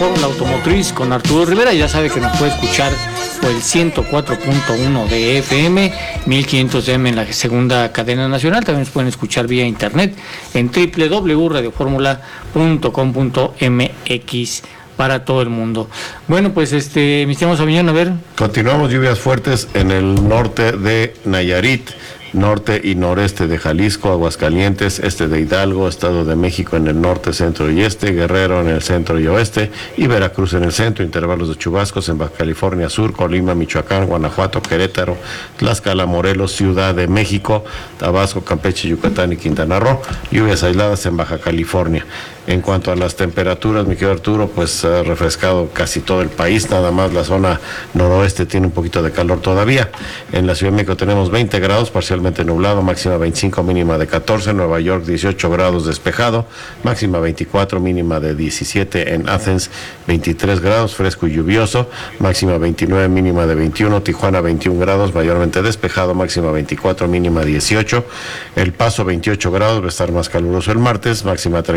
La automotriz con Arturo Rivera. Ya sabe que nos puede escuchar por el 104.1 de FM, 1500 de M en la segunda cadena nacional. También nos pueden escuchar vía internet en www.radioformula.com.mx para todo el mundo. Bueno, pues mi estimado Sabiñón, a ver. Continuamos, lluvias fuertes en el norte de Nayarit, norte y noreste de Jalisco, Aguascalientes, este de Hidalgo, Estado de México en el norte, centro y este, Guerrero en el centro y oeste, y Veracruz en el centro, intervalos de chubascos en Baja California Sur, Colima, Michoacán, Guanajuato, Querétaro, Tlaxcala, Morelos, Ciudad de México, Tabasco, Campeche, Yucatán y Quintana Roo, lluvias aisladas en Baja California. En cuanto a las temperaturas, mi querido Arturo, pues ha refrescado casi todo el país, nada más la zona noroeste tiene un poquito de calor todavía. En la Ciudad de México tenemos 20 grados, parcialmente nublado, máxima 25, mínima de 14, Nueva York 18 grados despejado, máxima 24, mínima de 17, en Athens 23 grados, fresco y lluvioso, máxima 29, mínima de 21, Tijuana 21 grados, mayormente despejado, máxima 24, mínima 18, El Paso 28 grados, va a estar más caluroso el martes, máxima 30.